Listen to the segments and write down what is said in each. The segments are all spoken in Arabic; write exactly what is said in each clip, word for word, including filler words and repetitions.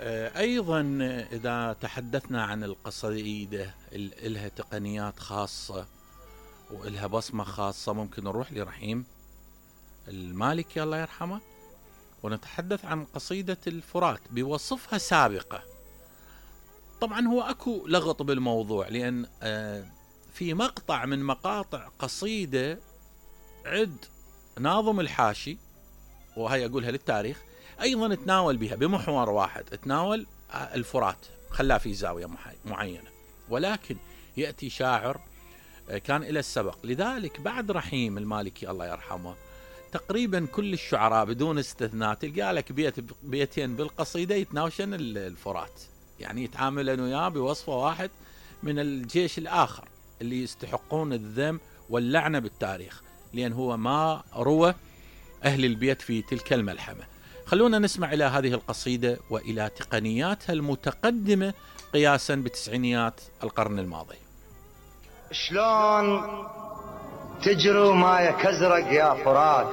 أيضا إذا تحدثنا عن القصيدة إلها تقنيات خاصة وإلها بصمة خاصة، ممكن نروح لرحيم المالكي الله يرحمه ونتحدث عن قصيدة الفرات بوصفها سابقة. طبعا هو أكو لغط بالموضوع، لأن في مقطع من مقاطع قصيدة عد ناظم الحاشي، وهي أقولها للتاريخ، أيضا تناول بها بمحور واحد، تناول الفرات خلاه في زاوية معينة، ولكن يأتي شاعر كان إلى السبق. لذلك بعد رحيم المالكي الله يرحمه تقريبا كل الشعراء بدون استثناء تلقى لك بيت بيتين بالقصيدة يتناوشن الفرات، يعني يتعاملن وياه بوصفه واحد من الجيش الآخر اللي يستحقون الذم واللعنة بالتاريخ، لأن هو ما روى أهل البيت في تلك الملحمة. خلونا نسمع إلى هذه القصيدة وإلى تقنياتها المتقدمة قياسا بتسعينيات القرن الماضي. شلون تجروا مايك ازرق يا فرات،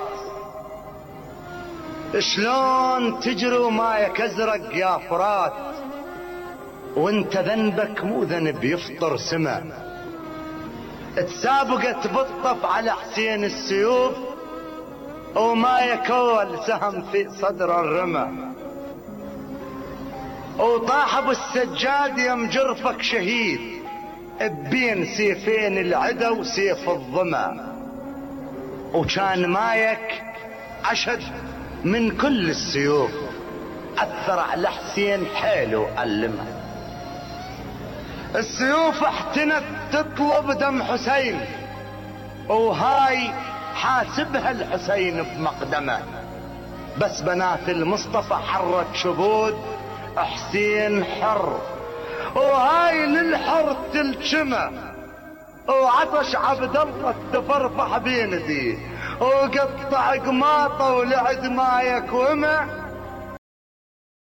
شلون تجروا مايك ازرق يا فرات، وانت ذنبك مو ذنب يفطر سما، تسابقت بالطف على حسين السيوف ومايك اول سهم في صدر الرمى، وطاح ابو السجاد يم جرفك شهيد بين سيفين العدا وسيف الظما، وكان مايك أشد من كل السيوف، أثر على حسين حيله وألمه. السيوف احتنت تطلب دم حسين، وهاي حاسبها الحسين بمقدمه، بس بنات المصطفى حرت شبود حسين حر، وهاي للحر تلجمه، وعطش عبد الله تفرفح بيندي، وقطع قماطه ولعد مايك ومع.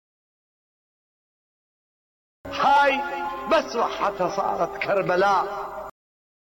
هاي بس وحتها صارت كربلاء،